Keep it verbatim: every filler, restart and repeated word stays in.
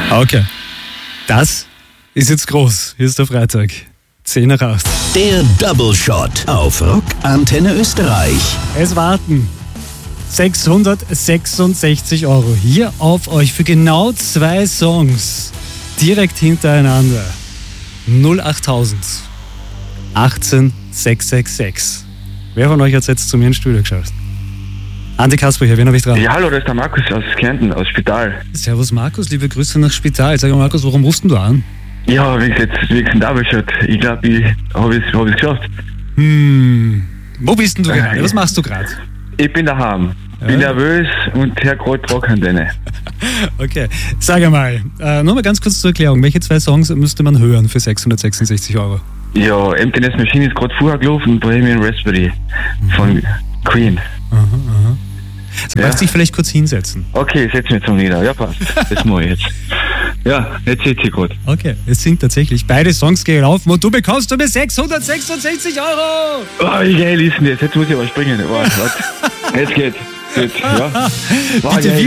Okay. Das ist jetzt groß. Hier ist der Freitag. Zehner raus. Der Double Shot auf Rock Antenne Österreich. Es warten sechshundertsechsundsechzig Euro hier auf euch für genau zwei Songs direkt hintereinander. null achttausend achtzehn sechshundertsechsundsechzig. Wer von euch hat jetzt zu mir ins Studio geschafft? Andi Kasper hier, wen habe ich dran? Ja, hallo, das ist der Markus aus Kärnten, aus Spital. Servus Markus, liebe Grüße nach Spital. Sag mal Markus, warum rufst denn du an? Ja, wie es jetzt wenigstens da geschaut. Ich glaube, ich habe es hab geschafft. Hm, wo bist denn du gerade? Was machst du gerade? Ich bin daheim. Bin Ja. nervös und hör gerade Rockantenne. Okay, sag einmal, äh, nur mal ganz kurz zur Erklärung. Welche zwei Songs müsste man hören für sechshundertsechsundsechzig Euro? Ja, Emptiness Machine ist gerade vorher gelaufen, Bohemian Rhapsody von Queen. Aha, aha. Du Ja. kannst dich vielleicht kurz hinsetzen. Okay, setz mich zum Nieder. Ja, passt. Das mache ich jetzt. Ja, jetzt sitze ich gerade. Okay, es sind tatsächlich beide Songs gelaufen und du bekommst von mir sechshundertsechsundsechzig Euro! Oh, wie geil ist denn das? Jetzt muss ich aber springen. Oh, warte. Jetzt geht's. Gut, ja. War Bitte geil.